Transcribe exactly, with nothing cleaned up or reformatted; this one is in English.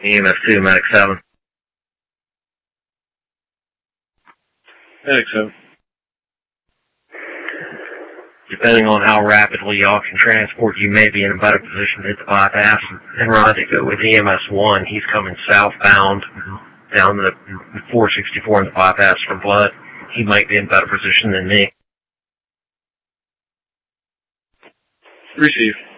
E M S two, Medic seven. Medic seven. Depending on how rapidly y'all can transport, you may be in a better position to hit the bypass and rendezvous with E M S one. He's coming southbound down the four sixty-four in the bypass from Blood. He might be in better position than me. Receive.